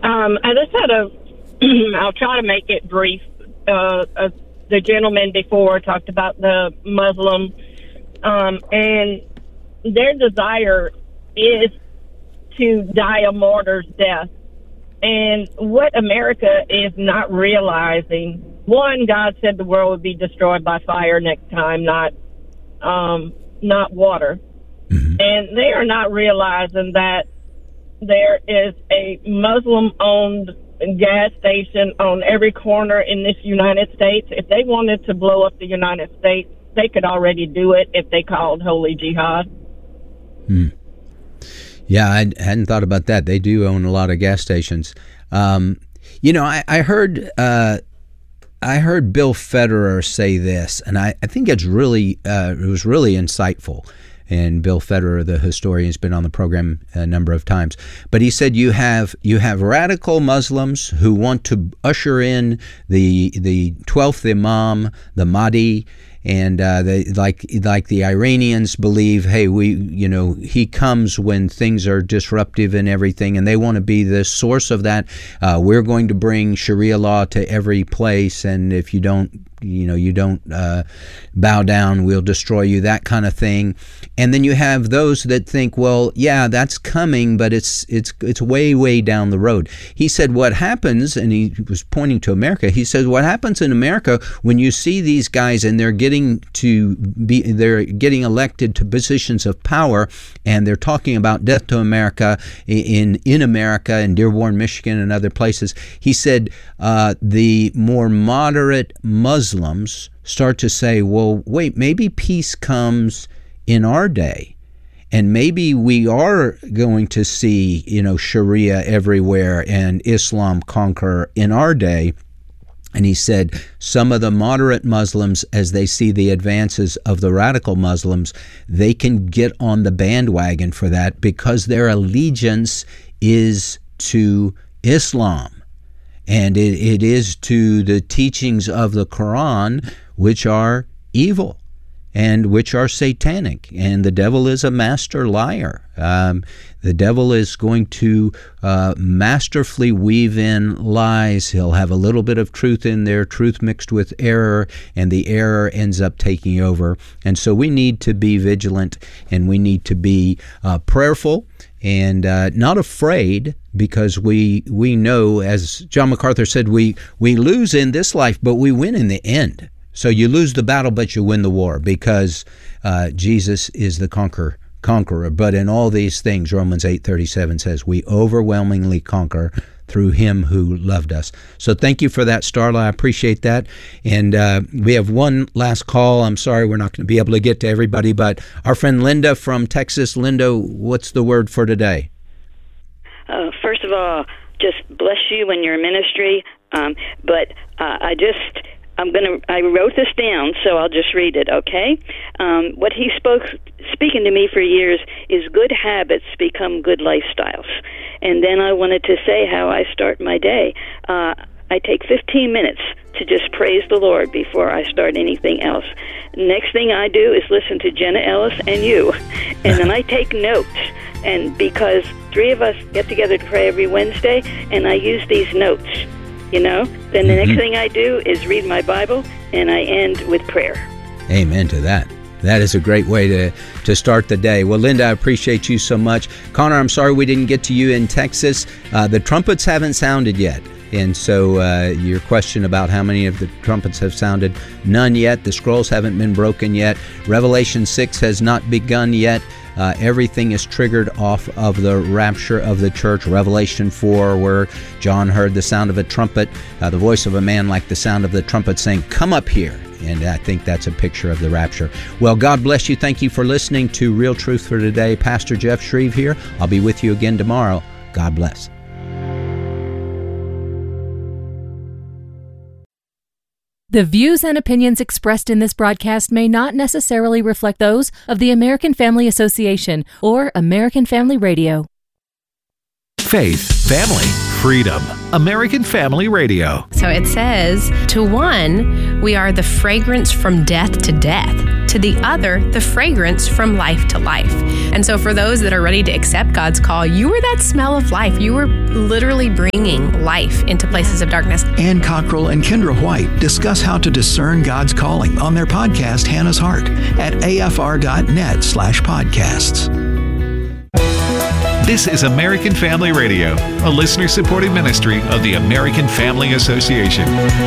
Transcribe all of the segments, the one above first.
I just had I'll try to make it brief. The gentleman before talked about the Muslim, and their desire is to die a martyr's death. And what America is not realizing, one, God said the world would be destroyed by fire next time, not water. Mm-hmm. And they are not realizing that there is a Muslim-owned gas station on every corner in this United States. If they wanted to blow up the United States, they could already do it if they called holy jihad. Yeah, I hadn't thought about that. They do own a lot of gas stations. I heard Bill Federer say this, and I think it was really insightful. And Bill Federer, the historian, has been on the program a number of times. But he said you have radical Muslims who want to usher in the 12th Imam, the Mahdi, and they like the Iranians believe, hey, he comes when things are disruptive and everything, and they want to be the source of that. We're going to bring Sharia law to every place, and if you don't bow down, we'll destroy you, that kind of thing. And then you have those that think, well, yeah, that's coming, but it's way, way down the road. He said what happens, and he was pointing to America, he says what happens in America when you see these guys and they're getting elected to positions of power, and they're talking about death to America in America, in Dearborn, Michigan, and other places. He said the more moderate Muslims start to say, well, wait, maybe peace comes in our day, and maybe we are going to see, Sharia everywhere and Islam conquer in our day. And he said some of the moderate Muslims, as they see the advances of the radical Muslims, they can get on the bandwagon for that because their allegiance is to Islam. And it is to the teachings of the Quran, which are evil and which are satanic. And the devil is a master liar. The devil is going to masterfully weave in lies. He'll have a little bit of truth in there, truth mixed with error, and the error ends up taking over. And so we need to be vigilant, and we need to be prayerful and not afraid, because we know, as John MacArthur said, we lose in this life, but we win in the end. So you lose the battle, but you win the war, because Jesus is the conqueror. But in all these things, Romans 8:37 says, we overwhelmingly conquer through him who loved us. So thank you for that, Starla. I appreciate that. And we have one last call. I'm sorry we're not going to be able to get to everybody, but our friend Linda from Texas. Linda, what's the word for today? First of all, just bless you and your ministry. But I wrote this down, so I'll just read it, okay? What he speaking to me for years is good habits become good lifestyles. And then I wanted to say how I start my day. I take 15 minutes to just praise the Lord before I start anything else. Next thing I do is listen to Jenna Ellis and you. And then I take notes. And because 3 of us get together to pray every Wednesday, and I use these notes. Then the next thing I do is read my Bible, and I end with prayer. Amen to that. That is a great way to start the day. Well, Linda, I appreciate you so much. Connor, I'm sorry we didn't get to you in Texas. The trumpets haven't sounded yet. And so your question about how many of the trumpets have sounded, none yet. The scrolls haven't been broken yet. Revelation 6 has not begun yet. Everything is triggered off of the rapture of the church. Revelation 4, where John heard the sound of a trumpet, the voice of a man like the sound of the trumpet saying, "Come up here." And I think that's a picture of the rapture. Well, God bless you. Thank you for listening to Real Truth for Today. Pastor Jeff Shreve here. I'll be with you again tomorrow. God bless. The views and opinions expressed in this broadcast may not necessarily reflect those of the American Family Association or American Family Radio. Faith, family, freedom. American Family Radio. So it says, to one, we are the fragrance from death to death. to the other the fragrance from life to life. And so for those that are ready to accept God's call, you were that smell of life. You were literally bringing life into places of darkness. Ann Cockrell and Kendra White discuss how to discern God's calling on their podcast, Hannah's Heart, at afr.net/podcasts. This is American Family Radio, a listener-supported ministry of the American Family Association.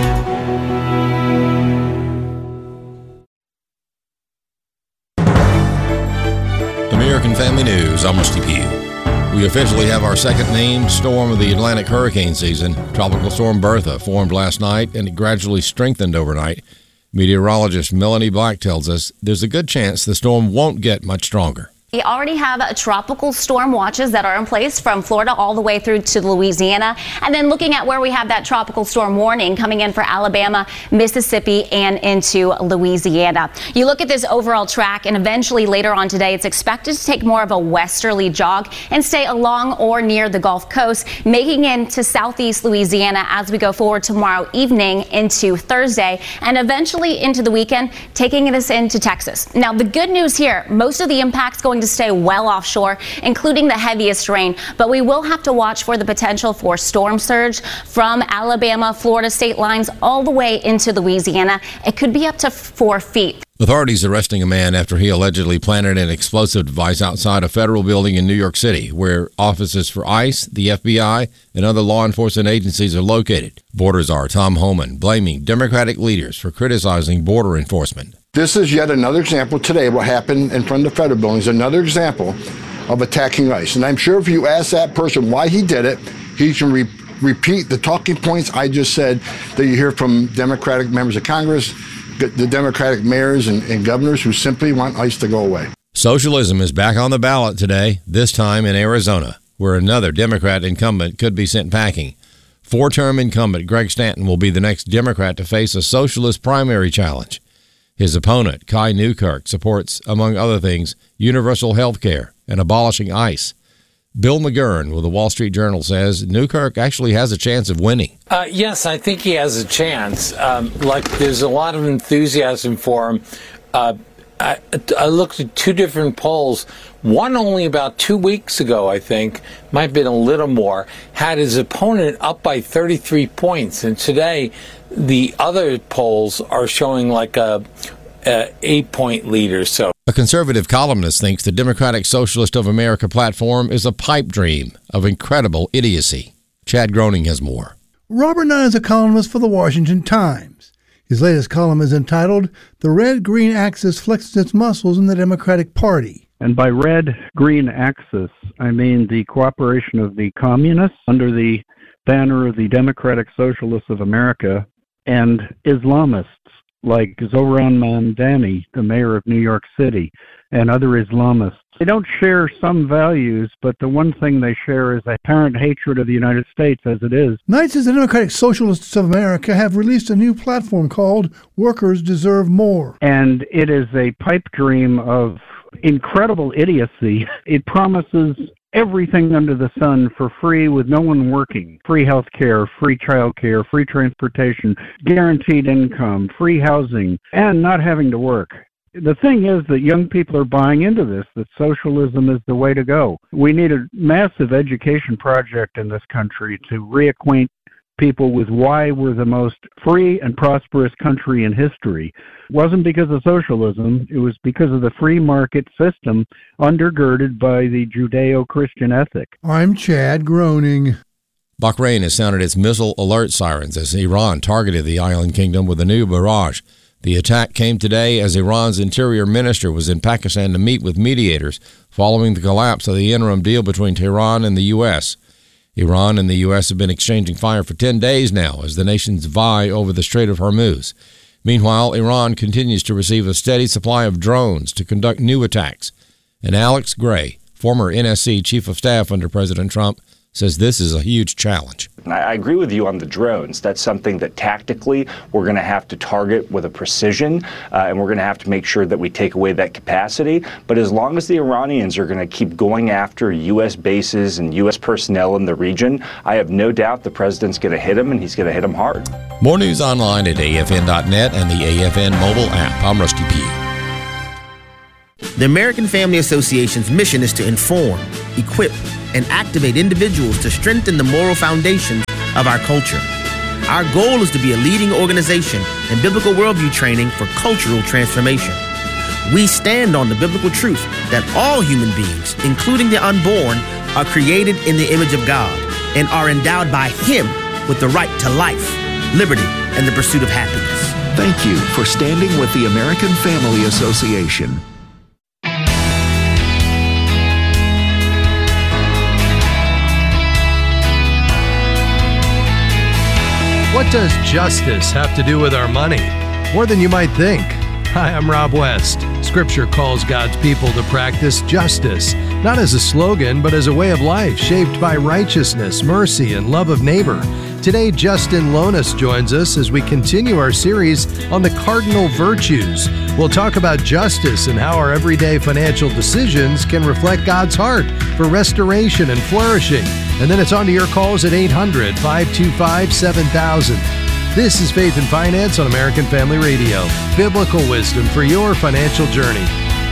American Family News, I'm Rusty Pugh. We officially have our second named storm of the Atlantic hurricane season. Tropical Storm Bertha formed last night and it gradually strengthened overnight. Meteorologist Melanie Black tells us there's a good chance the storm won't get much stronger. We already have tropical storm watches that are in place from Florida all the way through to Louisiana. And then looking at where we have that tropical storm warning coming in for Alabama, Mississippi, and into Louisiana. You look at this overall track, and eventually later on today, it's expected to take more of a westerly jog and stay along or near the Gulf Coast, making into southeast Louisiana as we go forward tomorrow evening into Thursday, and eventually into the weekend, taking us into Texas. Now, the good news here, most of the impact's going to stay well offshore, including the heaviest rain, but we will have to watch for the potential for storm surge from Alabama, Florida state lines all the way into Louisiana. It could be up to 4 feet. Authorities arresting a man after he allegedly planted an explosive device outside a federal building in New York City, where offices for ICE, the FBI, and other law enforcement agencies are located. Border Czar Tom Homan blaming Democratic leaders for criticizing border enforcement. This is yet another example today, what happened in front of the federal buildings, another example of attacking ICE. And I'm sure if you ask that person why he did it, he can repeat the talking points I just said that you hear from Democratic members of Congress, the Democratic mayors and governors who simply want ICE to go away. Socialism is back on the ballot today, this time in Arizona, where another Democrat incumbent could be sent packing. Four-term incumbent Greg Stanton will be the next Democrat to face a socialist primary challenge. His opponent, Kai Newkirk, supports, among other things, universal health care and abolishing ICE. Bill McGurn with the Wall Street Journal says Newkirk actually has a chance of winning. Yes, I think he has a chance. There's a lot of enthusiasm for him. I looked at two different polls. One only about 2 weeks ago, I think, might have been a little more, had his opponent up by 33 points. And today, the other polls are showing like a 8-point lead or so. A conservative columnist thinks the Democratic Socialist of America platform is a pipe dream of incredible idiocy. Chad Groening has more. Robert Nunn is a columnist for the Washington Times. His latest column is entitled, "The Red-Green Axis Flexes Its Muscles in the Democratic Party." And by red-green axis, I mean the cooperation of the communists under the banner of the Democratic Socialists of America and Islamists like Zohran Mamdani, the mayor of New York City, and other Islamists. They don't share some values, but the one thing they share is apparent hatred of the United States as it is. Knight says the Democratic Socialists of America have released a new platform called Workers Deserve More. And it is a pipe dream of incredible idiocy. It promises everything under the sun for free with no one working. Free health care, free child care, free transportation, guaranteed income, free housing, and not having to work. The thing is that young people are buying into this, that socialism is the way to go. We need a massive education project in this country to reacquaint people with why we're the most free and prosperous country in history. It wasn't because of socialism, it was because of the free market system undergirded by the Judeo-Christian ethic. I'm Chad Groening. Bahrain has sounded its missile alert sirens as Iran targeted the island kingdom with a new barrage. The attack came today as Iran's interior minister was in Pakistan to meet with mediators following the collapse of the interim deal between Tehran and the U.S. Iran and the U.S. have been exchanging fire for 10 days now as the nations vie over the Strait of Hormuz. Meanwhile, Iran continues to receive a steady supply of drones to conduct new attacks. And Alex Gray, former NSC chief of staff under President Trump, says this is a huge challenge. I agree with you on the drones. That's something that tactically we're going to have to target with a precision, and we're going to have to make sure that we take away that capacity. But as long as the Iranians are going to keep going after U.S. bases and U.S. personnel in the region, I have no doubt the president's going to hit them, and he's going to hit them hard. More news online at AFN.net and the AFN mobile app. I'm Rusty Pugh. The American Family Association's mission is to inform, equip, and activate individuals to strengthen the moral foundation of our culture. Our goal is to be a leading organization in biblical worldview training for cultural transformation. We stand on the biblical truth that all human beings, including the unborn, are created in the image of God and are endowed by Him with the right to life, liberty, and the pursuit of happiness. Thank you for standing with the American Family Association. What does justice have to do with our money? More than you might think. Hi, I'm Rob West. Scripture calls God's people to practice justice, not as a slogan, but as a way of life shaped by righteousness, mercy, and love of neighbor. Today, Justin Lonas joins us as we continue our series on the cardinal virtues. We'll talk about justice and how our everyday financial decisions can reflect God's heart for restoration and flourishing. And then it's on to your calls at 800-525-7000. This is Faith and Finance on American Family Radio. Biblical wisdom for your financial journey.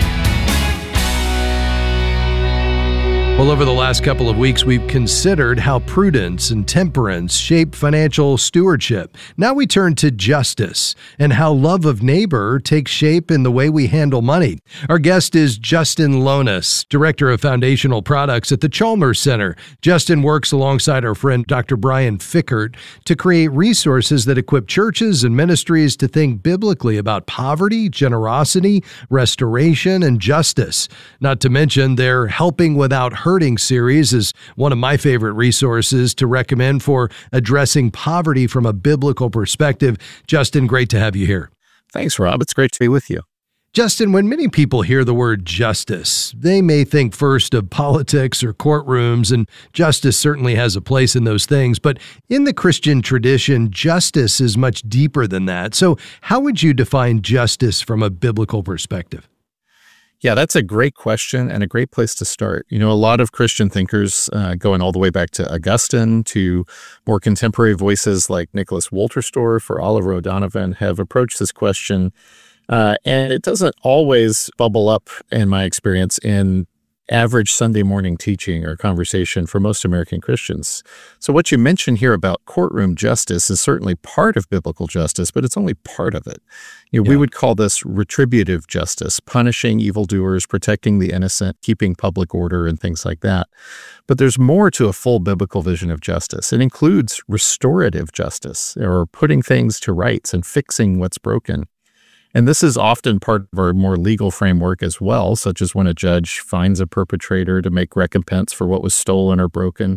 Well, over the last couple of weeks, we've considered how prudence and temperance shape financial stewardship. Now we turn to justice and how love of neighbor takes shape in the way we handle money. Our guest is Justin Lonas, Director of Foundational Products at the Chalmers Center. Justin works alongside our friend Dr. Brian Fickert to create resources that equip churches and ministries to think biblically about poverty, generosity, restoration, and justice. Not to mention their Helping Without Hurting series is one of my favorite resources to recommend for addressing poverty from a biblical perspective. Justin, great to have you here. Thanks, Rob. It's great to be with you. Justin, when many people hear the word justice, they may think first of politics or courtrooms, and justice certainly has a place in those things. But in the Christian tradition, justice is much deeper than that. So how would you define justice from a biblical perspective? Yeah, that's a great question and a great place to start. You know, a lot of Christian thinkers, going all the way back to Augustine to more contemporary voices like Nicholas Wolterstorff or Oliver O'Donovan, have approached this question. And it doesn't always bubble up, in my experience, in average Sunday morning teaching or conversation for most American Christians. So what you mentioned here about courtroom justice is certainly part of biblical justice, but it's only part of it. You know, we would call this retributive justice, punishing evildoers, protecting the innocent, keeping public order, and things like that. But there's more to a full biblical vision of justice. It includes restorative justice, or putting things to rights and fixing what's broken. And this is often part of our more legal framework as well, such as when a judge finds a perpetrator to make recompense for what was stolen or broken.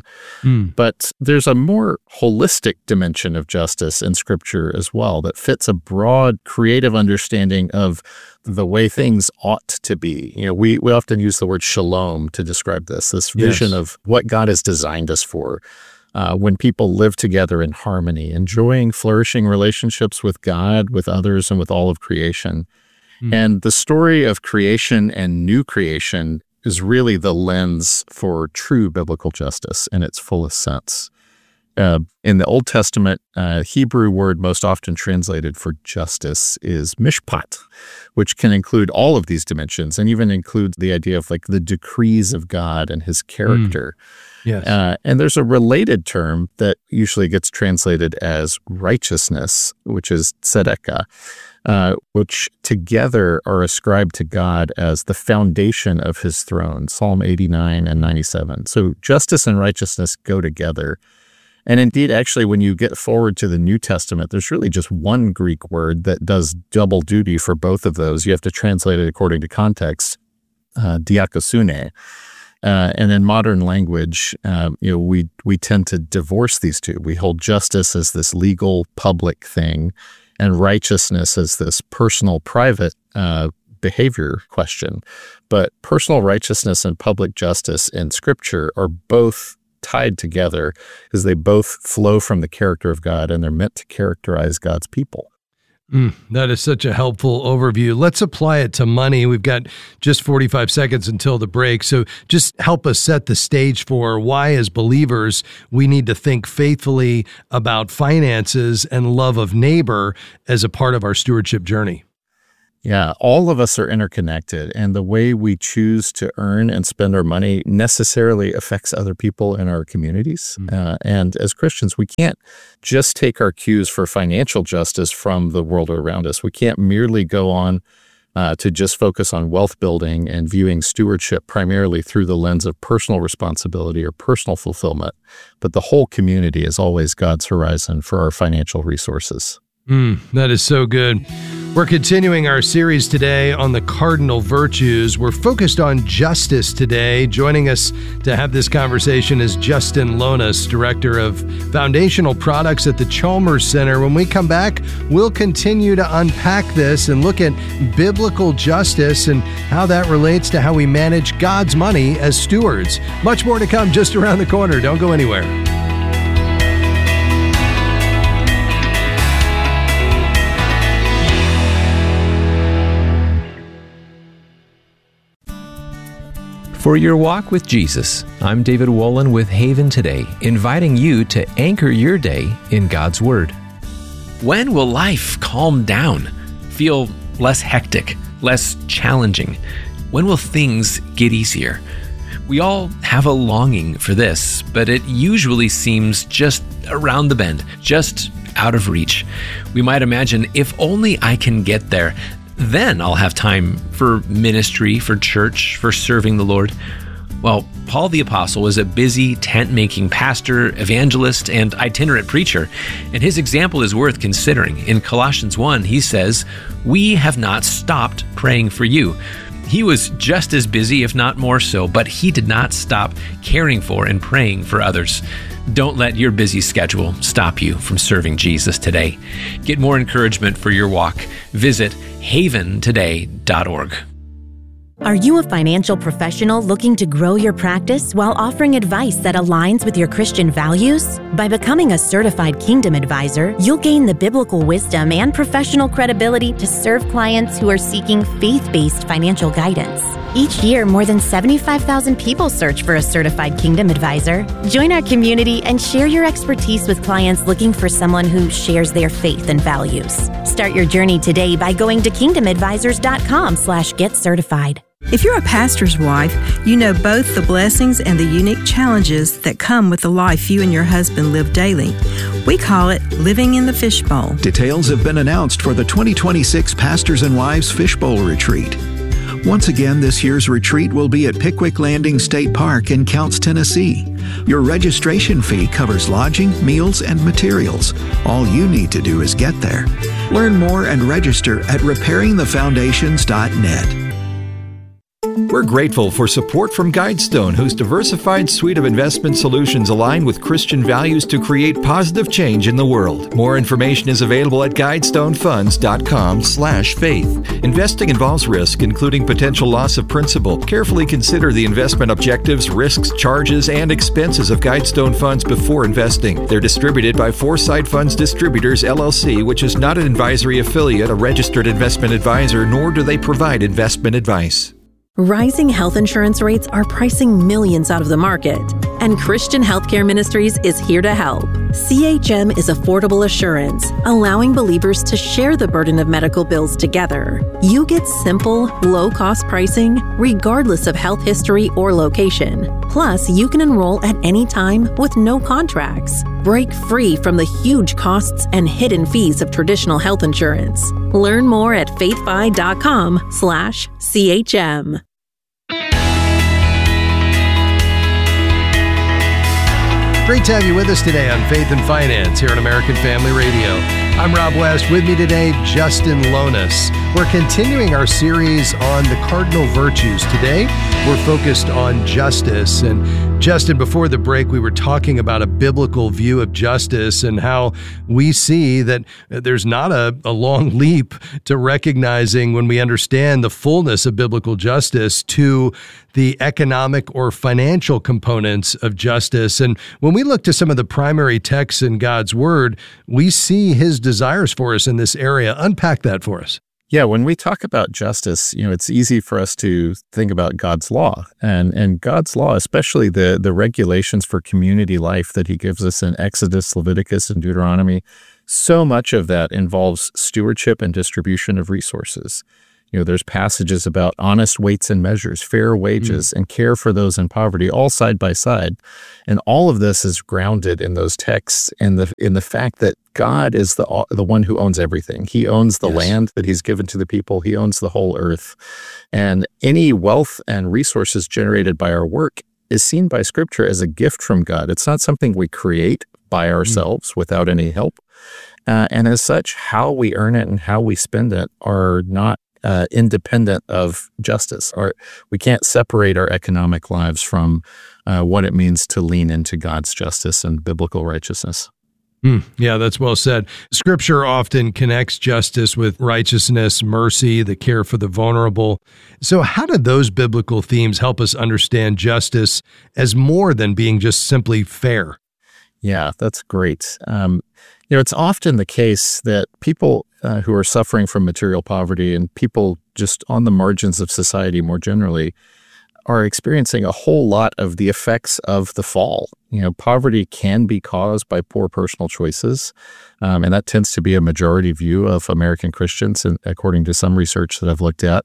But there's a more holistic dimension of justice in Scripture as well that fits a broad, creative understanding of the way things ought to be. You know, we often use the word shalom to describe this vision of what God has designed us for. When people live together in harmony, enjoying flourishing relationships with God, with others, and with all of creation. And the story of creation and new creation is really the lens for true biblical justice in its fullest sense. In the Old Testament, Hebrew word most often translated for justice is mishpat, which can include all of these dimensions and even include the idea of like the decrees of God and his character. Yes. And there's a related term that usually gets translated as righteousness, which is tzedakah, which together are ascribed to God as the foundation of his throne, Psalm 89 and 97. So justice and righteousness go together. And indeed, actually, when you get forward to the New Testament, there's really just one Greek word that does double duty for both of those. You have to translate it according to context, diakosune. And in modern language, we tend to divorce these two. We hold justice as this legal, public thing, and righteousness as this personal, private behavior question. But personal righteousness and public justice in Scripture are both tied together because they both flow from the character of God, and they're meant to characterize God's people. That is such a helpful overview. Let's apply it to money. We've got just 45 seconds until the break. So just help us set the stage for why, as believers, we need to think faithfully about finances and love of neighbor as a part of our stewardship journey. Yeah, all of us are interconnected, and the way we choose to earn and spend our money necessarily affects other people in our communities. And as Christians, we can't just take our cues for financial justice from the world around us. We can't merely go on to just focus on wealth building and viewing stewardship primarily through the lens of personal responsibility or personal fulfillment. But the whole community is always God's horizon for our financial resources. That is so good. We're continuing our series today on the cardinal virtues. We're focused on justice today. Joining us to have this conversation is Justin Lonas, Director of Foundational Products at the Chalmers Center. When we come back, we'll continue to unpack this and look at biblical justice and how that relates to how we manage God's money as stewards. Much more to come just around the corner. Don't go anywhere. For your walk with Jesus, I'm David Wolin with Haven Today, inviting you to anchor your day in God's Word. When will life calm down, feel less hectic, less challenging? When will things get easier? We all have a longing for this, but it usually seems just around the bend, just out of reach. We might imagine, if only I can get there, then I'll have time for ministry, for church, for serving the Lord. Well, Paul the Apostle was a busy tent-making pastor, evangelist, and itinerant preacher, and his example is worth considering. In Colossians 1, he says, "We have not stopped praying for you." He was just as busy, if not more so, but he did not stop caring for and praying for others. Don't let your busy schedule stop you from serving Jesus today. Get more encouragement for your walk. Visit haventoday.org. Are you a financial professional looking to grow your practice while offering advice that aligns with your Christian values? By becoming a certified Kingdom Advisor, you'll gain the biblical wisdom and professional credibility to serve clients who are seeking faith-based financial guidance. Each year, more than 75,000 people search for a certified Kingdom Advisor. Join our community and share your expertise with clients looking for someone who shares their faith and values. Start your journey today by going to kingdomadvisors.com/get-certified. If you're a pastor's wife, you know both the blessings and the unique challenges that come with the life you and your husband live daily. We call it living in the fishbowl. Details have been announced for the 2026 Pastors and Wives Fishbowl Retreat. Once again, this year's retreat will be at Pickwick Landing State Park in Counce, Tennessee. Your registration fee covers lodging, meals, and materials. All you need to do is get there. Learn more and register at repairingthefoundations.net. We're grateful for support from Guidestone, whose diversified suite of investment solutions align with Christian values to create positive change in the world. More information is available at guidestonefunds.com/faith. Investing involves risk, including potential loss of principal. Carefully consider the investment objectives, risks, charges, and expenses of Guidestone Funds before investing. They're distributed by Foresight Funds Distributors, LLC, which is not an advisory affiliate, a registered investment advisor, nor do they provide investment advice. Rising health insurance rates are pricing millions out of the market, and Christian Healthcare Ministries is here to help. CHM is affordable assurance, allowing believers to share the burden of medical bills together. You get simple, low-cost pricing, regardless of health history or location. Plus, you can enroll at any time with no contracts. Break free from the huge costs and hidden fees of traditional health insurance. Learn more at faithfi.com/CHM. Great to have you with us today on Faith and Finance here on American Family Radio. I'm Rob West. With me today, Justin Lonas. We're continuing our series on the cardinal virtues. Today, we're focused on justice. And Justin, before the break, we were talking about a biblical view of justice and how we see that there's not a long leap to recognizing, when we understand the fullness of biblical justice, to the economic or financial components of justice. And when we look to some of the primary texts in God's Word, we see His desires for us in this area. Unpack that for us. Yeah, when we talk about justice, it's easy for us to think about God's law, and God's law, especially the regulations for community life that He gives us in Exodus, Leviticus, and Deuteronomy. So much of that involves stewardship and distribution of resources. There's passages about honest weights and measures, fair wages, and care for those in poverty, all side by side. And all of this is grounded in those texts and in the fact that God is the one who owns everything. He owns the land that he's given to the people. He owns the whole earth. And any wealth and resources generated by our work is seen by Scripture as a gift from God. It's not something we create by ourselves without any help. And as such, how we earn it and how we spend it are not independent of justice. Or we can't separate our economic lives from what it means to lean into God's justice and biblical righteousness. Yeah, that's well said. Scripture often connects justice with righteousness, mercy, the care for the vulnerable. So how do those biblical themes help us understand justice as more than being just simply fair? Yeah, that's great. It's often the case that people who are suffering from material poverty and people just on the margins of society more generally are experiencing a whole lot of the effects of the fall. Poverty can be caused by poor personal choices, and that tends to be a majority view of American Christians, and according to some research that I've looked at.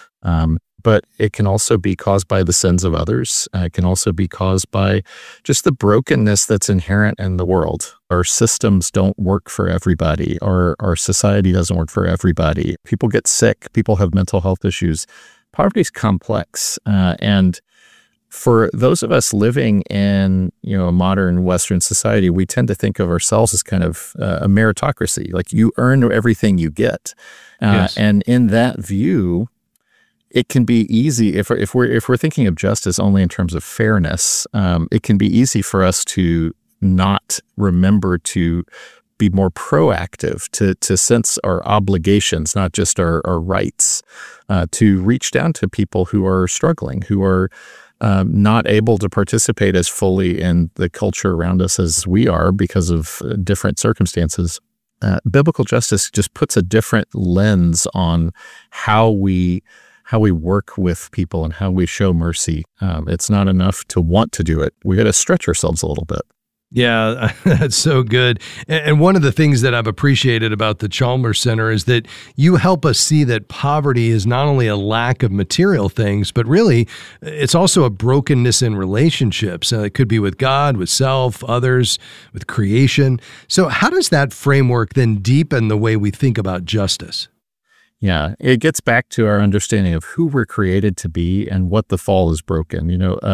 But it can also be caused by the sins of others. It can also be caused by just the brokenness that's inherent in the world. Our systems don't work for everybody. Our society doesn't work for everybody. People get sick. People have mental health issues. Poverty is complex. And for those of us living in, a modern Western society, we tend to think of ourselves as kind of a meritocracy. Like you earn everything you get. And in that view, it can be easy if we're thinking of justice only in terms of fairness. It can be easy for us to not remember to be more proactive, to sense our obligations, not just our rights, to reach down to people who are struggling, who are not able to participate as fully in the culture around us as we are because of different circumstances. Biblical justice just puts a different lens on how we work with people and how we show mercy. It's not enough to want to do it. We got to stretch ourselves a little bit. Yeah, that's so good. And one of the things that I've appreciated about the Chalmers Center is that you help us see that poverty is not only a lack of material things, but really it's also a brokenness in relationships. It could be with God, with self, others, with creation. So how does that framework then deepen the way we think about justice? Yeah, it gets back to our understanding of who we're created to be and what the fall has broken.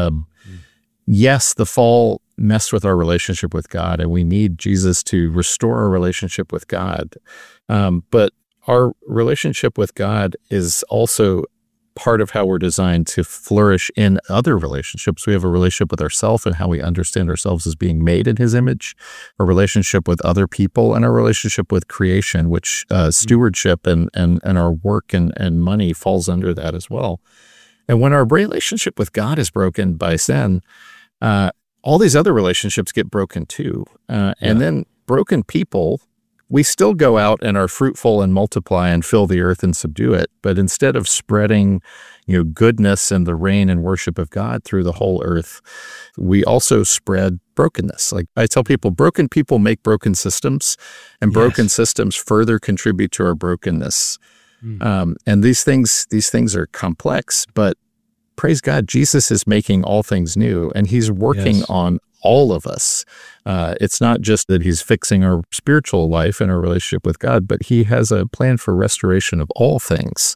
Yes, the fall messed with our relationship with God, and we need Jesus to restore our relationship with God. But our relationship with God is also part of how we're designed to flourish in other relationships. We have a relationship with ourselves and how we understand ourselves as being made in His image, a relationship with other people, and a relationship with creation, which stewardship and our work and money falls under that as well. And when our relationship with God is broken by sin, all these other relationships get broken too. And then broken people, we still go out and are fruitful and multiply and fill the earth and subdue it. But instead of spreading, goodness and the reign and worship of God through the whole earth, we also spread brokenness. Like I tell people, broken people make broken systems, and broken systems further contribute to our brokenness. And these things are complex, but praise God, Jesus is making all things new, and He's working on all of us. It's not just that He's fixing our spiritual life and our relationship with God, but He has a plan for restoration of all things.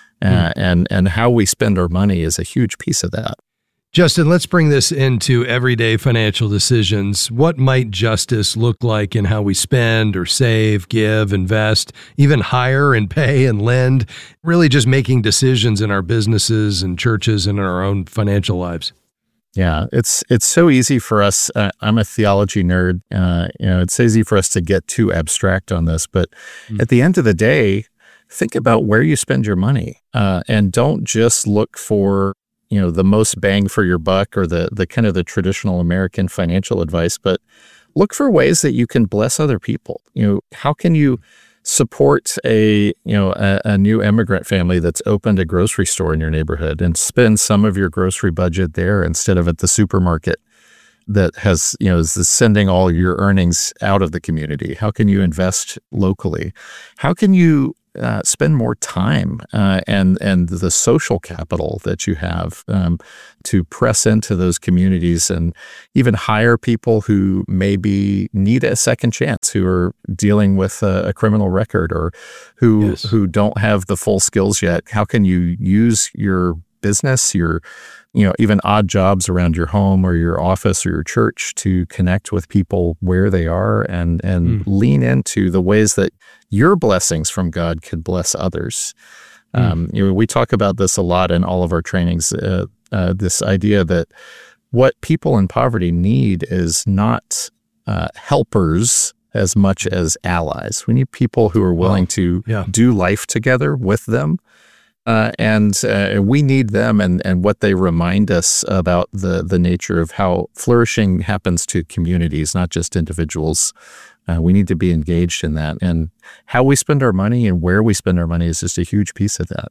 And how we spend our money is a huge piece of that. Justin, let's bring this into everyday financial decisions. What might justice look like in how we spend or save, give, invest, even hire and pay and lend? Really just making decisions in our businesses and churches and in our own financial lives. Yeah, it's so easy for us. I'm a theology nerd. It's easy for us to get too abstract on this, but at the end of the day, think about where you spend your money, and don't just look for the most bang for your buck or the kind of the traditional American financial advice, but look for ways that you can bless other people. How can you support a new immigrant family that's opened a grocery store in your neighborhood and spend some of your grocery budget there instead of at the supermarket that has, is sending all your earnings out of the community? How can you invest locally? How can you spend more time and the social capital that you have to press into those communities and even hire people who maybe need a second chance, who are dealing with a criminal record or who don't have the full skills yet. How can you use your business, your even odd jobs around your home or your office or your church to connect with people where they are and lean into the ways that your blessings from God could bless others. We talk about this a lot in all of our trainings, this idea that what people in poverty need is not helpers as much as allies. We need people who are willing to do life together with them. And we need them and what they remind us about the nature of how flourishing happens to communities, not just individuals. We need to be engaged in that. And how we spend our money and where we spend our money is just a huge piece of that.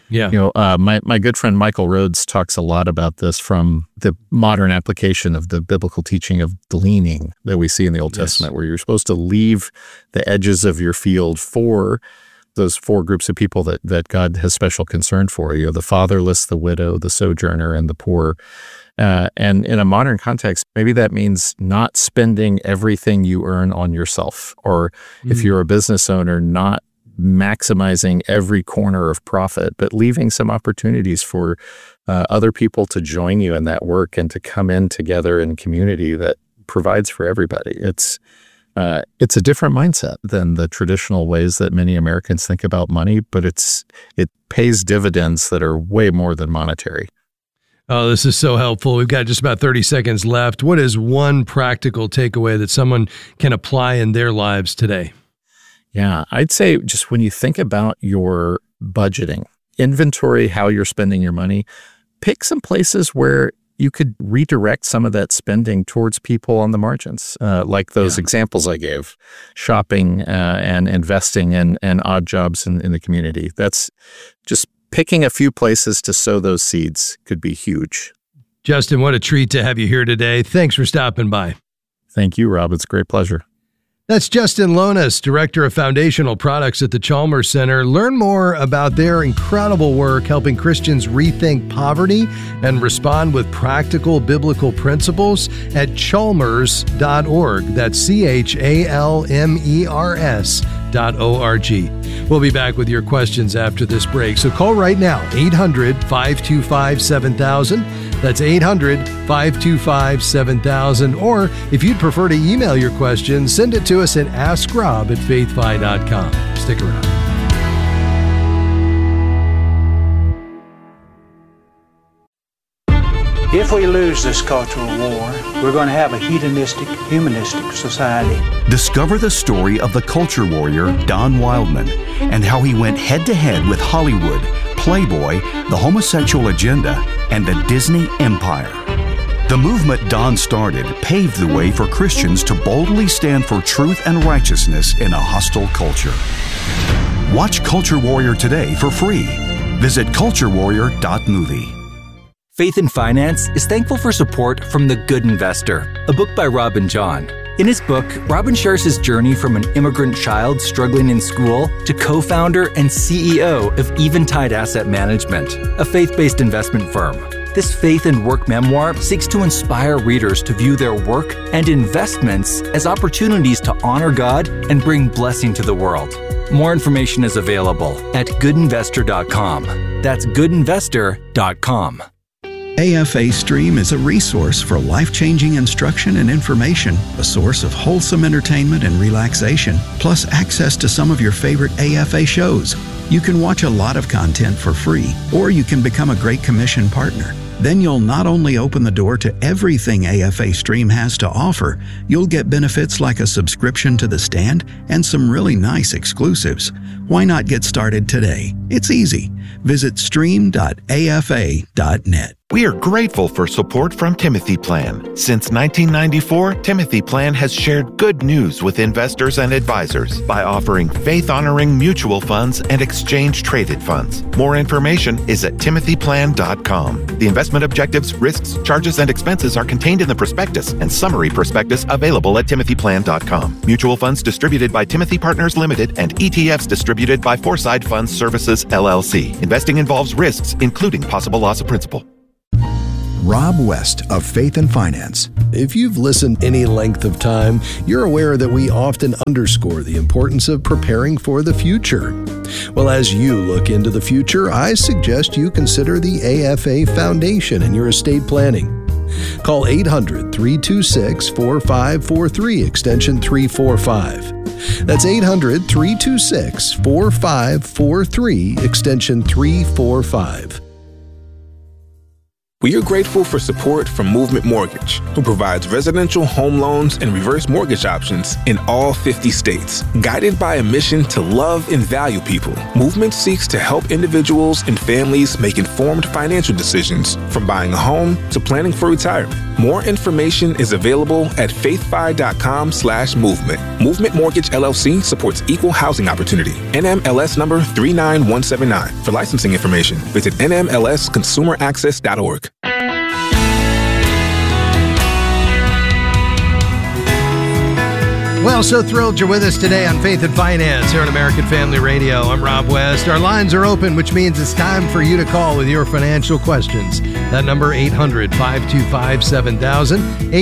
My good friend Michael Rhodes talks a lot about this from the modern application of the biblical teaching of gleaning that we see in the Old Testament, where you're supposed to leave the edges of your field for those four groups of people that God has special concern for, the fatherless, the widow, the sojourner, and the poor. And in a modern context, maybe that means not spending everything you earn on yourself, or if you're a business owner, not maximizing every corner of profit, but leaving some opportunities for other people to join you in that work and to come in together in community that provides for everybody. It's a different mindset than the traditional ways that many Americans think about money, but it pays dividends that are way more than monetary. Oh, this is so helpful. We've got just about 30 seconds left. What is one practical takeaway that someone can apply in their lives today? Yeah, I'd say just when you think about your budgeting, inventory how you're spending your money, pick some places where you could redirect some of that spending towards people on the margins, like those examples I gave, shopping and investing and odd jobs in the community. That's just picking a few places to sow those seeds could be huge. Justin, what a treat to have you here today. Thanks for stopping by. Thank you, Rob. It's a great pleasure. That's Justin Lonas, Director of Foundational Products at the Chalmers Center. Learn more about their incredible work helping Christians rethink poverty and respond with practical biblical principles at chalmers.org. That's CHALMERS.org. We'll be back with your questions after this break. So call right now, 800-525-7000. That's 800-525-7000. Or if you'd prefer to email your questions, send it to us at AskRob@faithfi.com. Stick around. If we lose this cultural war, we're going to have a hedonistic, humanistic society. Discover the story of the culture warrior Don Wildman and how he went head-to-head with Hollywood, Playboy, the homosexual agenda, and the Disney empire. The movement Don started paved the way for Christians to boldly stand for truth and righteousness in a hostile culture. Watch Culture Warrior today for free. Visit culturewarrior.movie. Faith in Finance is thankful for support from The Good Investor, a book by Robin John. In his book, Robin shares his journey from an immigrant child struggling in school to co-founder and CEO of Eventide Asset Management, a faith-based investment firm. This faith and work memoir seeks to inspire readers to view their work and investments as opportunities to honor God and bring blessing to the world. More information is available at goodinvestor.com. That's goodinvestor.com. AFA Stream is a resource for life-changing instruction and information, a source of wholesome entertainment and relaxation, plus access to some of your favorite AFA shows. You can watch a lot of content for free, or you can become a Great Commission partner. Then you'll not only open the door to everything AFA Stream has to offer, you'll get benefits like a subscription to The Stand and some really nice exclusives. Why not get started today? It's easy. Visit stream.afa.net. We are grateful for support from Timothy Plan. Since 1994, Timothy Plan has shared good news with investors and advisors by offering faith-honoring mutual funds and exchange-traded funds. More information is at timothyplan.com. The investment investment objectives, risks, charges, and expenses are contained in the prospectus and summary prospectus available at timothyplan.com. Mutual funds distributed by Timothy Partners Limited and ETFs distributed by Foreside Funds Services, LLC. Investing involves risks, including possible loss of principal. Rob West of Faith and Finance. If you've listened any length of time, you're aware that we often underscore the importance of preparing for the future. Well, as you look into the future, I suggest you consider the AFA Foundation in your estate planning. Call 800-326-4543, extension 345. That's 800-326-4543, extension 345. We are grateful for support from Movement Mortgage, who provides residential home loans and reverse mortgage options in all 50 states. Guided by a mission to love and value people, Movement seeks to help individuals and families make informed financial decisions, from buying a home to planning for retirement. More information is available at faithfi.com/movement. Movement Mortgage LLC supports equal housing opportunity. NMLS number 39179. For licensing information, visit nmlsconsumeraccess.org. Well, so thrilled you're with us today on Faith and Finance here on American Family Radio. I'm Rob West. Our lines are open, which means it's time for you to call with your financial questions. That number, 800-525-7000.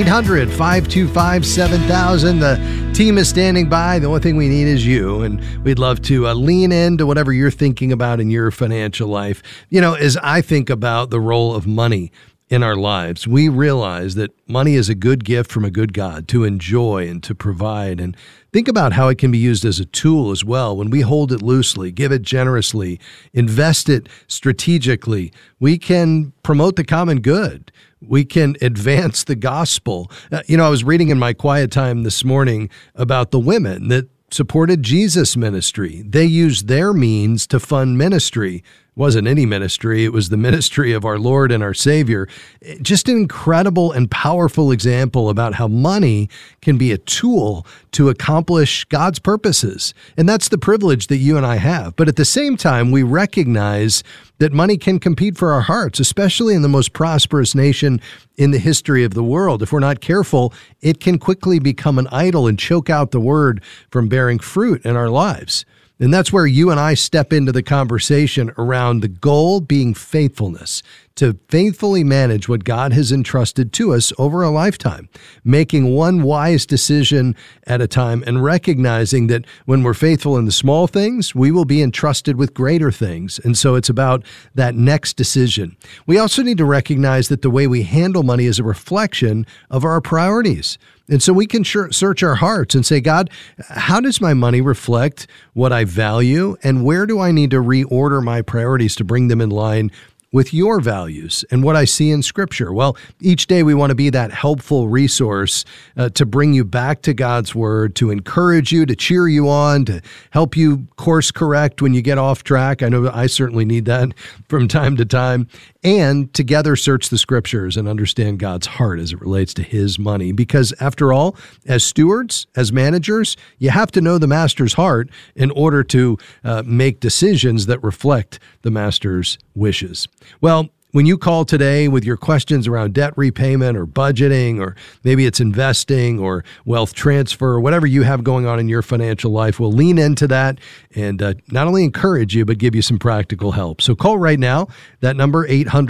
800-525-7000. The team is standing by. The only thing we need is you, and we'd love to lean into whatever you're thinking about in your financial life. You know, as I think about the role of money in our lives, we realize that money is a good gift from a good God to enjoy and to provide. And think about how it can be used as a tool as well. When we hold it loosely, give it generously, invest it strategically, we can promote the common good. We can advance the gospel. I was reading in my quiet time this morning about the women that supported Jesus ministry. They used their means to fund ministry. It wasn't any ministry. It was the ministry of our Lord and our Savior. Just an incredible and powerful example about how money can be a tool to accomplish God's purposes. And that's the privilege that you and I have. But at the same time, we recognize that money can compete for our hearts, especially in the most prosperous nation in the history of the world. If we're not careful, it can quickly become an idol and choke out the word from bearing fruit in our lives. And that's where you and I step into the conversation around the goal being faithfulness, to faithfully manage what God has entrusted to us over a lifetime, making one wise decision at a time and recognizing that when we're faithful in the small things, we will be entrusted with greater things. And so it's about that next decision. We also need to recognize that the way we handle money is a reflection of our priorities. And so we can search our hearts and say, God, how does my money reflect what I value? And where do I need to reorder my priorities to bring them in line with your values and what I see in Scripture? Well, each day we want to be that helpful resource to bring you back to God's Word, to encourage you, to cheer you on, to help you course correct when you get off track. I know I certainly need that from time to time. And together search the Scriptures and understand God's heart as it relates to His money. Because after all, as stewards, as managers, you have to know the Master's heart in order to make decisions that reflect the Master's wishes. Well, when you call today with your questions around debt repayment or budgeting, or maybe it's investing or wealth transfer, or whatever you have going on in your financial life, we'll lean into that and not only encourage you, but give you some practical help. So call right now. That number,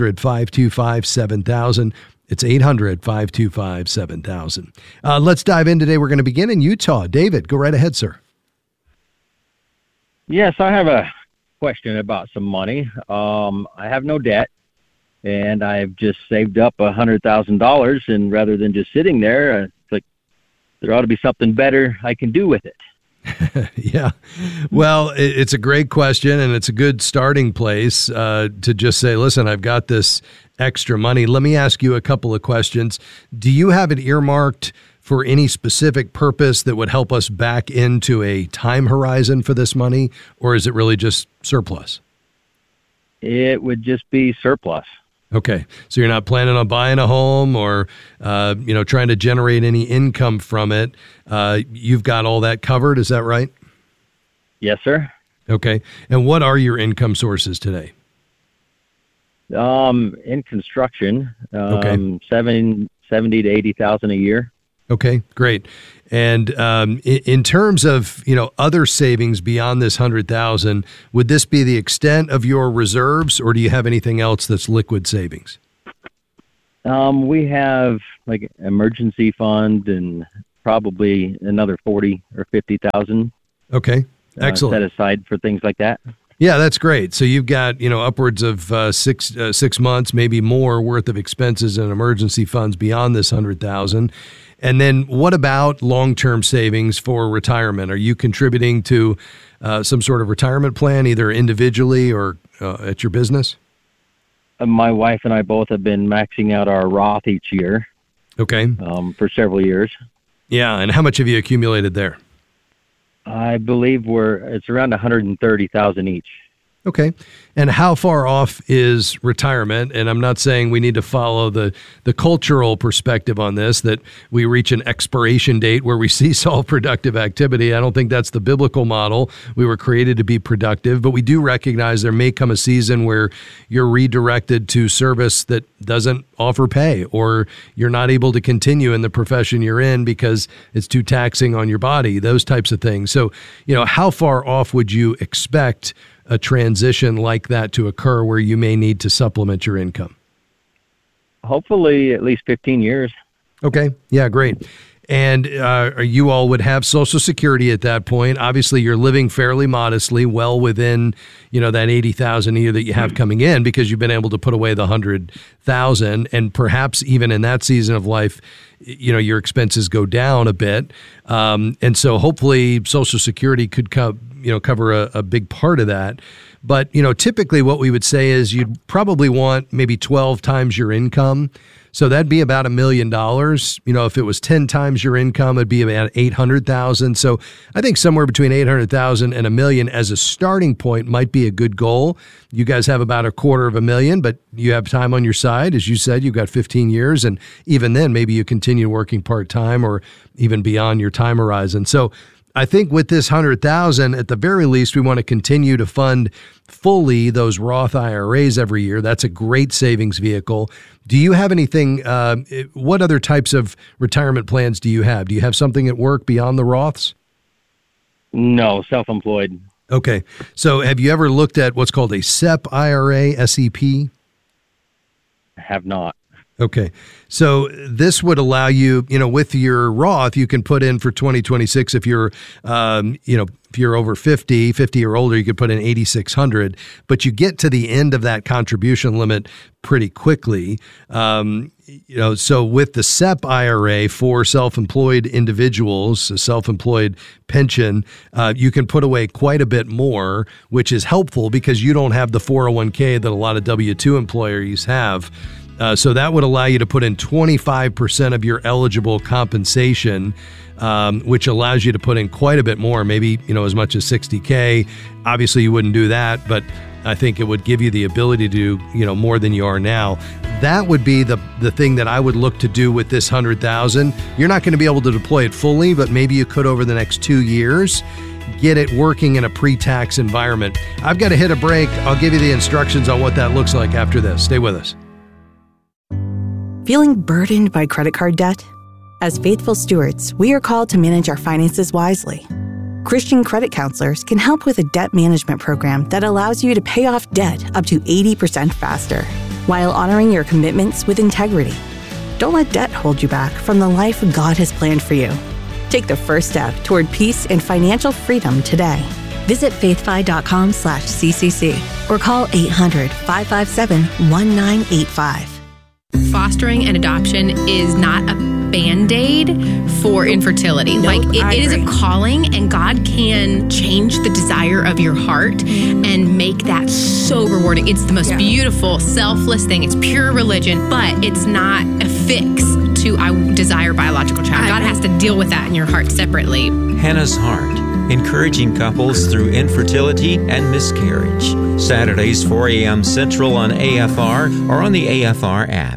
800-525-7000. It's 800-525-7000. Let's dive in today. We're going to begin in Utah. David, go right ahead, sir. Yes, I have a question about some money. I have no debt, and I've just saved up $100,000, and rather than just sitting there, it's like there ought to be something better I can do with it. Yeah. Well, it's a great question, and it's a good starting place to just say, listen, I've got this extra money. Let me ask you a couple of questions. Do you have it earmarked for any specific purpose that would help us back into a time horizon for this money, or is it really just surplus? It would just be surplus. Okay. So you're not planning on buying a home or, trying to generate any income from it. You've got all that covered. Is that right? Yes, sir. Okay. And what are your income sources today? In construction, 70 to 80,000 a year. Okay, great. And in terms of other savings beyond this 100,000, would this be the extent of your reserves, or do you have anything else that's liquid savings? We have like emergency fund and probably another 40 or 50,000. Okay, excellent. Set aside for things like that. Yeah, that's great. So you've got upwards of 6 months, maybe more, worth of expenses and emergency funds beyond this 100,000. And then what about long-term savings for retirement? Are you contributing to some sort of retirement plan, either individually or at your business? My wife and I both have been maxing out our Roth each year. Okay. For several years. Yeah, and how much have you accumulated there? I believe it's around 130,000 each. Okay. And how far off is retirement? And I'm not saying we need to follow the cultural perspective on this, that we reach an expiration date where we cease all productive activity. I don't think that's the biblical model. We were created to be productive, but we do recognize there may come a season where you're redirected to service that doesn't offer pay, or you're not able to continue in the profession you're in because it's too taxing on your body, those types of things. So, how far off would you expect a transition like that to occur where you may need to supplement your income? Hopefully at least 15 years. Okay. Yeah, great. And you all would have Social Security at that point. Obviously, you're living fairly modestly, well within, that 80,000 a year that you have coming in, because you've been able to put away the 100,000. And perhaps even in that season of life, your expenses go down a bit. And so hopefully Social Security could cover a big part of that. But, typically what we would say is you'd probably want maybe 12 times your income. So that'd be about $1 million. If it was 10 times your income, it'd be about 800,000. So I think somewhere between 800,000 and $1 million as a starting point might be a good goal. You guys have about $250,000, but you have time on your side. As you said, you've got 15 years. And even then, maybe you continue working part-time or even beyond your time horizon. So I think with this 100,000, at the very least, we want to continue to fund fully those Roth IRAs every year. That's a great savings vehicle. Do you have anything? What other types of retirement plans do you have? Do you have something at work beyond the Roths? No, self-employed. Okay. So have you ever looked at what's called a SEP IRA, SEP? I have not. Okay. So this would allow you, with your Roth, you can put in for 2026 if you're, if you're over 50 or older, you could put in $8,600, but you get to the end of that contribution limit pretty quickly. So with the SEP IRA for self-employed individuals, a self-employed pension, you can put away quite a bit more, which is helpful because you don't have the 401k that a lot of W-2 employees have. So that would allow you to put in 25% of your eligible compensation, which allows you to put in quite a bit more, maybe, as much as $60K. Obviously, you wouldn't do that, but I think it would give you the ability to do, more than you are now. That would be the thing that I would look to do with this 100,000. You're not going to be able to deploy it fully, but maybe you could over the next 2 years. Get it working in a pre-tax environment. I've got to hit a break. I'll give you the instructions on what that looks like after this. Stay with us. Feeling burdened by credit card debt? As faithful stewards, we are called to manage our finances wisely. Christian credit counselors can help with a debt management program that allows you to pay off debt up to 80% faster, while honoring your commitments with integrity. Don't let debt hold you back from the life God has planned for you. Take the first step toward peace and financial freedom today. Visit faithfi.com/CCC or call 800-557-1985. Fostering and adoption is not a Band-Aid for infertility. It is a calling, and God can change the desire of your heart and make that so rewarding. It's the most beautiful, selfless thing. It's pure religion, but it's not a fix to I desire biological child. God has to deal with that in your heart separately. Hannah's Heart, encouraging couples through infertility and miscarriage. Saturdays, 4 a.m. Central on AFR or on the AFR app.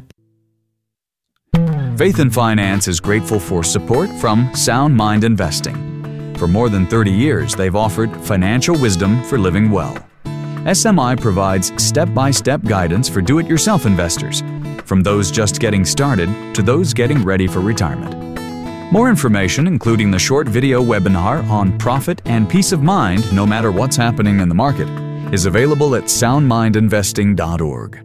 Faith and Finance is grateful for support from Sound Mind Investing. For more than 30 years, they've offered financial wisdom for living well. SMI provides step-by-step guidance for do-it-yourself investors, from those just getting started to those getting ready for retirement. More information, including the short video webinar on profit and peace of mind no matter what's happening in the market, is available at soundmindinvesting.org.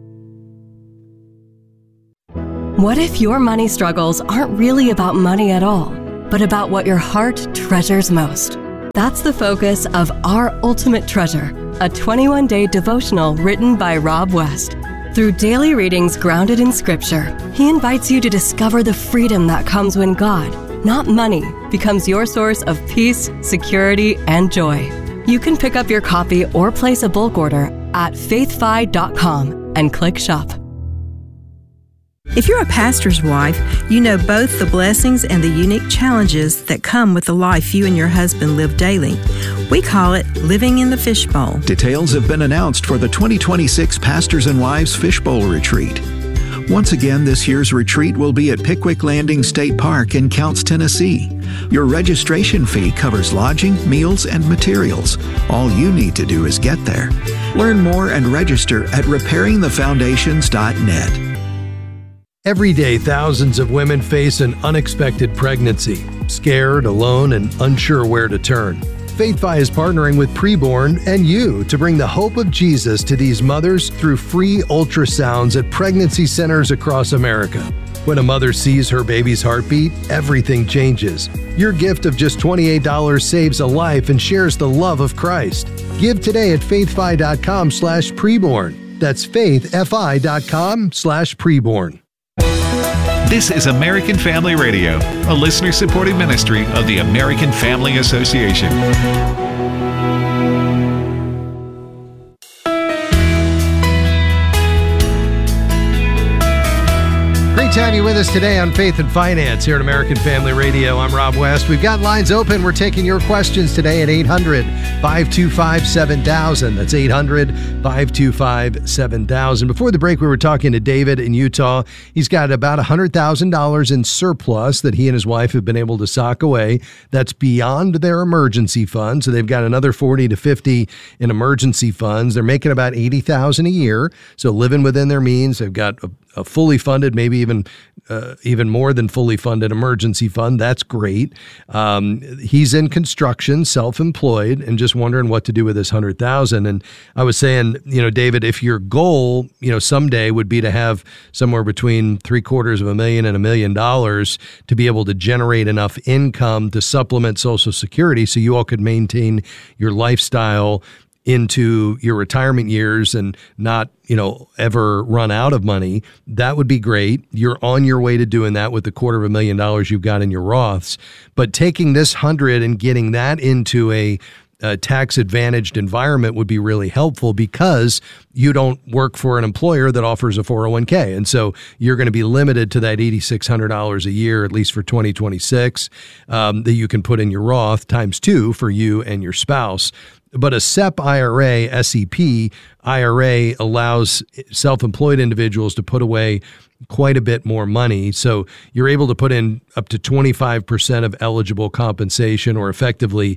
What if your money struggles aren't really about money at all, but about what your heart treasures most? That's the focus of Our Ultimate Treasure, a 21-day devotional written by Rob West. Through daily readings grounded in Scripture, he invites you to discover the freedom that comes when God, not money, becomes your source of peace, security, and joy. You can pick up your copy or place a bulk order at faithfi.com and click shop. If you're a pastor's wife, you know both the blessings and the unique challenges that come with the life you and your husband live daily. We call it living in the fishbowl. Details have been announced for the 2026 Pastors and Wives Fishbowl Retreat. Once again, this year's retreat will be at Pickwick Landing State Park in Counce, Tennessee. Your registration fee covers lodging, meals, and materials. All you need to do is get there. Learn more and register at repairingthefoundations.net. Every day, thousands of women face an unexpected pregnancy, scared, alone, and unsure where to turn. FaithFi is partnering with Preborn and you to bring the hope of Jesus to these mothers through free ultrasounds at pregnancy centers across America. When a mother sees her baby's heartbeat, everything changes. Your gift of just $28 saves a life and shares the love of Christ. Give today at faithfi.com/preborn. That's faithfi.com/preborn. This is American Family Radio, a listener-supported ministry of the American Family Association. Great to have you with us today on Faith and Finance here at American Family Radio. I'm Rob West. We've got lines open. We're taking your questions today at 800-525-7000. That's 800-525-7000. Before the break, we were talking to David in Utah. He's got about $100,000 in surplus that he and his wife have been able to sock away. That's beyond their emergency fund. So they've got another 40 to 50 in emergency funds. They're making about $80,000 a year. So living within their means. They've got a fully funded, maybe even more than fully funded emergency fund. That's great. He's in construction, self-employed, and just wondering what to do with this $100,000. And I was saying, David, if your goal, someday would be to have somewhere between $750,000 and $1 million to be able to generate enough income to supplement Social Security, so you all could maintain your lifestyle into your retirement years and not, ever run out of money, that would be great. You're on your way to doing that with the $250,000 you've got in your Roths. But taking this 100 and getting that into a tax-advantaged environment would be really helpful, because you don't work for an employer that offers a 401k. And so you're going to be limited to that $8,600 a year, at least for 2026, that you can put in your Roth times 2 for you and your spouse. But a SEP IRA, SEP IRA, allows self-employed individuals to put away quite a bit more money. So you're able to put in up to 25% of eligible compensation, or effectively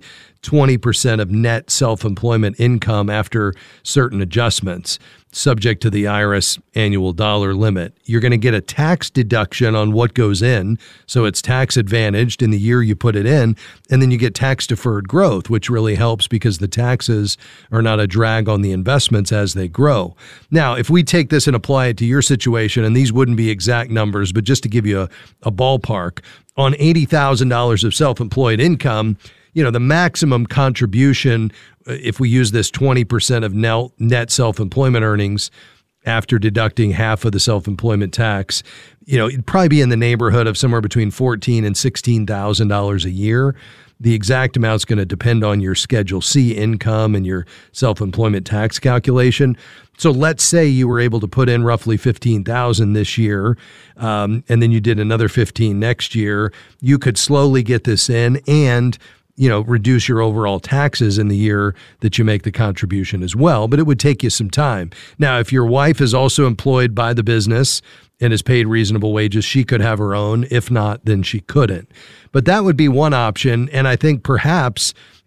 20% of net self-employment income after certain adjustments, subject to the IRS annual dollar limit. You're going to get a tax deduction on what goes in, so it's tax advantaged in the year you put it in, and then you get tax deferred growth, which really helps because the taxes are not a drag on the investments as they grow. Now, if we take this and apply it to your situation, and these wouldn't be exact numbers, but just to give you a ballpark, on $80,000 of self-employed income, the maximum contribution, if we use this 20% of net self-employment earnings after deducting half of the self-employment tax, it'd probably be in the neighborhood of somewhere between $14,000 and $16,000 a year. The exact amount's going to depend on your Schedule C income and your self-employment tax calculation. So let's say you were able to put in roughly $15,000 this year, and then you did another $15,000 next year. You could slowly get this in and reduce your overall taxes in the year that you make the contribution as well, but it would take you some time. Now, if your wife is also employed by the business and is paid reasonable wages, she could have her own. If not, then she couldn't. But that would be one option, and I think perhaps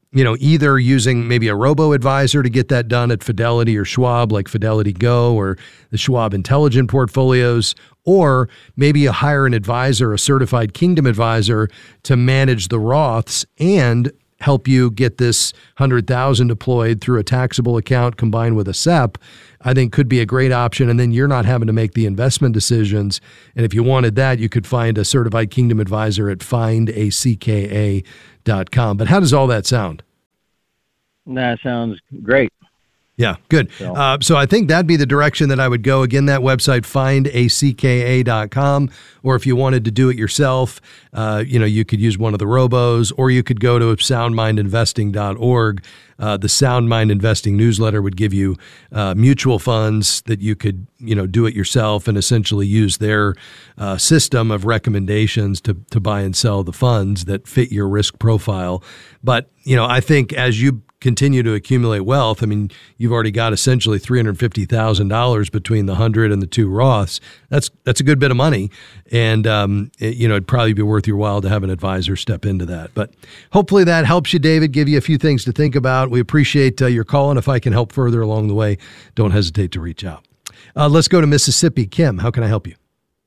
either using maybe a robo-advisor to get that done at Fidelity or Schwab, like Fidelity Go or the Schwab Intelligent Portfolios, or maybe you hire an advisor, a certified Kingdom advisor, to manage the Roths and help you get this $100,000 deployed through a taxable account combined with a SEP, I think could be a great option. And then you're not having to make the investment decisions. And if you wanted that, you could find a certified Kingdom advisor at findacka.com. But how does all that sound? That sounds great. Yeah, good. So I think that'd be the direction that I would go. Again, that website, findacka.com. Or if you wanted to do it yourself, you could use one of the robos, or you could go to soundmindinvesting.org. The Sound Mind Investing newsletter would give you mutual funds that you could, do it yourself and essentially use their system of recommendations to buy and sell the funds that fit your risk profile. But, I think as you continue to accumulate wealth, I mean, you've already got essentially $350,000 between the 100 and the 2 Roths. That's a good bit of money. And, it'd probably be worth your while to have an advisor step into that. But hopefully that helps you, David, give you a few things to think about. We appreciate your call. And if I can help further along the way, don't hesitate to reach out. Let's go to Mississippi. Kim, how can I help you?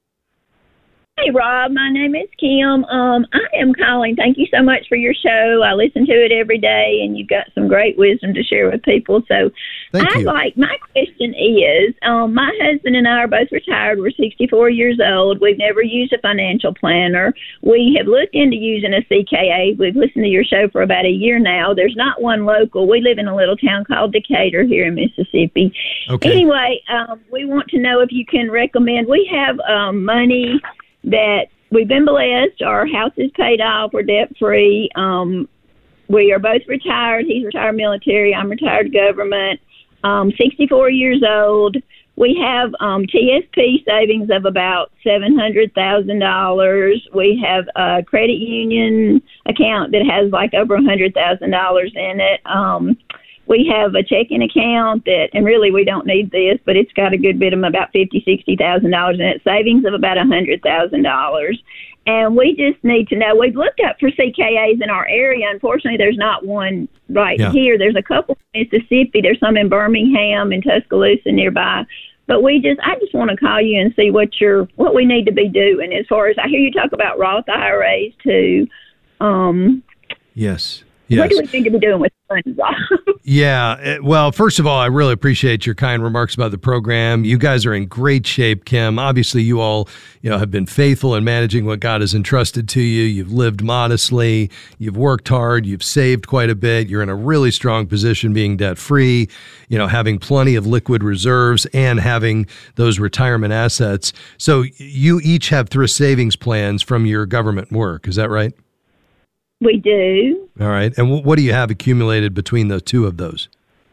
Hey, Rob. My name is Kim. I am calling. Thank you so much for your show. I listen to it every day, and you've got some great wisdom to share with people. So my question is, my husband and I are both retired. We're 64 years old. We've never used a financial planner. We have looked into using a CKA. We've listened to your show for about a year now. There's not one local. We live in a little town called Decatur here in Mississippi. Okay. Anyway, we want to know if you can recommend. We have money that we've been blessed. Our house is paid off. We're debt free. We are both retired. He's retired military. I'm retired government. 64 years old. We have TSP savings of about $700,000. We have a credit union account that has like over $100,000 in it. We have a checking account and really we don't need this, but it's got a good bit of about $50,000-$60,000 in it. Savings of about $100,000. And we just need to know, we've looked up for CKAs in our area. Unfortunately, there's not one here. There's a couple in Mississippi. There's some in Birmingham and Tuscaloosa nearby. But I just want to call you and see what we need to be doing as far as, I hear you talk about Roth IRAs too. Yes. What do we need to be doing with funds? Yeah. Well, first of all, I really appreciate your kind remarks about the program. You guys are in great shape, Kim. Obviously, you all, have been faithful in managing what God has entrusted to you. You've lived modestly. You've worked hard. You've saved quite a bit. You're in a really strong position being debt-free, having plenty of liquid reserves and having those retirement assets. So you each have thrift savings plans from your government work. Is that right? We do. All right. And what do you have accumulated between the two of those?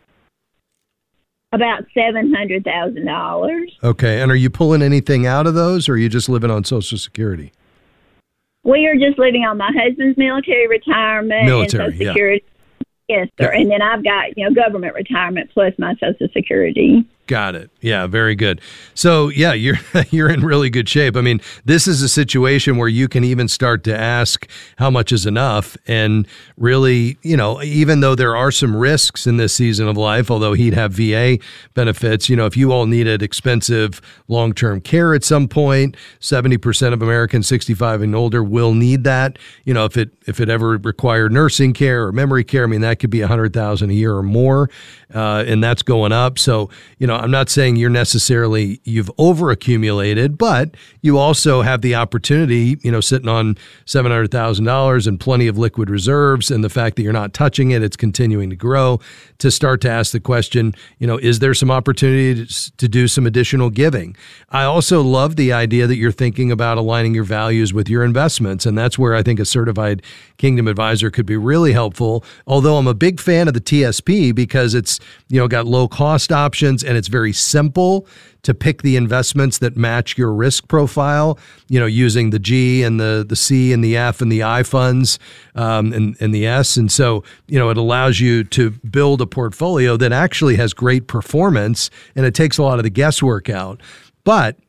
About $700,000. Okay. And are you pulling anything out of those, or are you just living on Social Security? We are just living on my husband's military retirement and Social Security. Yes, sir. Yeah. And then I've got, government retirement plus my Social Security. Got it. Yeah, very good. So, yeah, you're in really good shape. I mean, this is a situation where you can even start to ask how much is enough. And really, even though there are some risks in this season of life, although he'd have VA benefits, if you all needed expensive long-term care at some point, 70% of Americans 65 and older will need that. If it ever required nursing care or memory care, I mean, that could be $100,000 a year or more. And that's going up. So, I'm not saying you've overaccumulated, but you also have the opportunity, sitting on $700,000 and plenty of liquid reserves, and the fact that you're not touching it, it's continuing to grow, to start to ask the question, is there some opportunity to do some additional giving? I also love the idea that you're thinking about aligning your values with your investments, and that's where I think a certified Kingdom advisor could be really helpful. Although I'm a big fan of the TSP because it's, got low cost options and it's very simple to pick the investments that match your risk profile, using the G and the C and the F and the I funds and the S. And so, it allows you to build a portfolio that actually has great performance, and it takes a lot of the guesswork out. But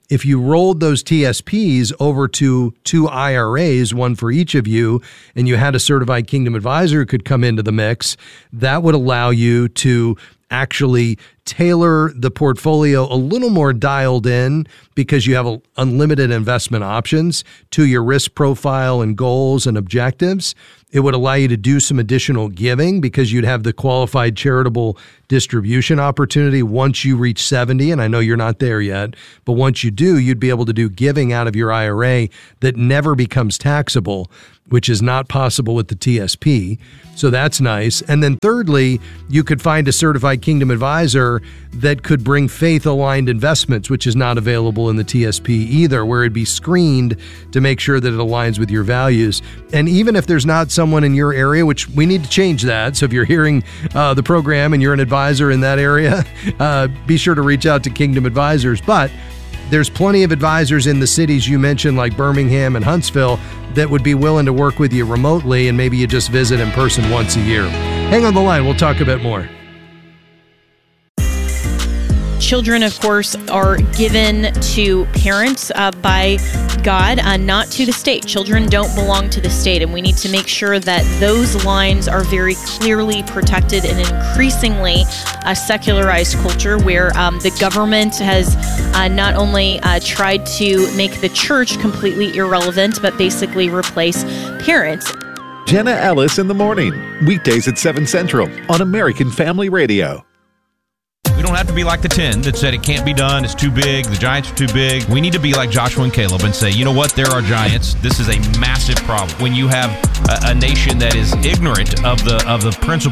If you rolled those TSPs over to 2 IRAs, one for each of you, and you had a certified Kingdom advisor who could come into the mix, that would allow you to actually tailor the portfolio a little more dialed in, because you have unlimited investment options to your risk profile and goals and objectives. It would allow you to do some additional giving, because you'd have the qualified charitable distribution opportunity once you reach 70. And I know you're not there yet, but once you do, you'd be able to do giving out of your IRA that never becomes taxable, which is not possible with the TSP. So that's nice. And then thirdly, you could find a certified Kingdom advisor that could bring faith-aligned investments, which is not available in the TSP either, where it'd be screened to make sure that it aligns with your values. And even if there's not someone in your area, which we need to change that. So if you're hearing the program and you're an advisor in that area, be sure to reach out to Kingdom Advisors. But there's plenty of advisors in the cities you mentioned, like Birmingham and Huntsville, that would be willing to work with you remotely, and maybe you just visit in person once a year. Hang on the line. We'll talk a bit more. Children, of course, are given to parents by God, not to the state. Children don't belong to the state, and we need to make sure that those lines are very clearly protected in an increasingly secularized culture where the government has not only tried to make the church completely irrelevant, but basically replace parents. Jenna Ellis in the morning, weekdays at 7 Central on American Family Radio. We don't have to be like the 10 that said it can't be done, it's too big, the giants are too big. We need to be like Joshua and Caleb and say, you know what, there are giants. This is a massive problem. When you have a nation that is ignorant of the principle